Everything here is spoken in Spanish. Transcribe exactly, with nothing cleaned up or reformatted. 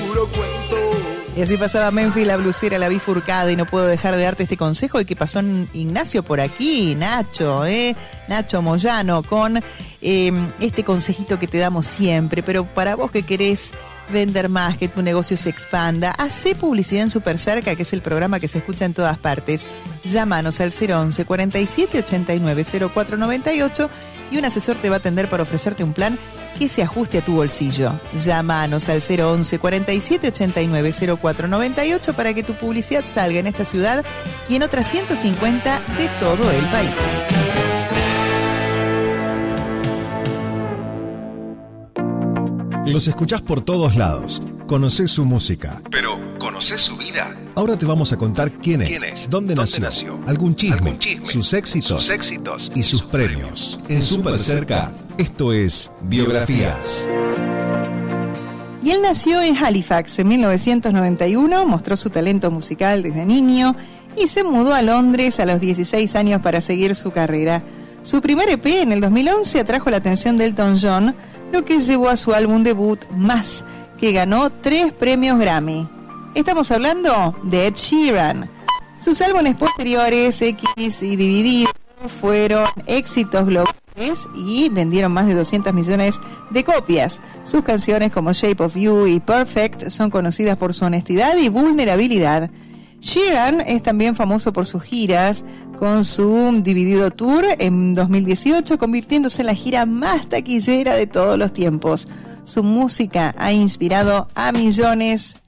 puro cuento. Y así pasaba Menfi, la blusera, la bifurcada, y no puedo dejar de darte este consejo. Y que pasó Ignacio por aquí, Nacho, ¿eh? Nacho Moyano, con eh, este consejito que te damos siempre. Pero para vos que querés vender más, que tu negocio se expanda, hacé publicidad en Supercerca, que es el programa que se escucha en todas partes. Llámanos al cero once, cuarenta y siete, ochenta y nueve, cero cuatro noventa y ocho y un asesor te va a atender para ofrecerte un plan que se ajuste a tu bolsillo. Llámanos al cero once, cuarenta y siete, ochenta y nueve, cero cuatro noventa y ocho para que tu publicidad salga en esta ciudad y en otras ciento cincuenta de todo el país. Los escuchás por todos lados. Conocés su música. Pero, ¿conocés su vida? Ahora te vamos a contar quién es, ¿Quién es? dónde, ¿Dónde nació, nació? algún chisme, Algún chisme, sus éxitos, sus éxitos y sus premios. En Supercerca, esto es Biografías. Y él nació en Halifax en mil novecientos noventa y uno, mostró su talento musical desde niño y se mudó a Londres a los dieciséis años para seguir su carrera. Su primer E P en el dos mil once atrajo la atención de Elton John, lo que llevó a su álbum debut Más, que ganó tres premios Grammy. Estamos hablando de Ed Sheeran. Sus álbumes posteriores, X y Dividido, fueron éxitos globales y vendieron más de doscientos millones de copias. Sus canciones como Shape of You y Perfect son conocidas por su honestidad y vulnerabilidad. Sheeran es también famoso por sus giras, con su Dividido Tour en dos mil dieciocho, convirtiéndose en la gira más taquillera de todos los tiempos. Su música ha inspirado a millones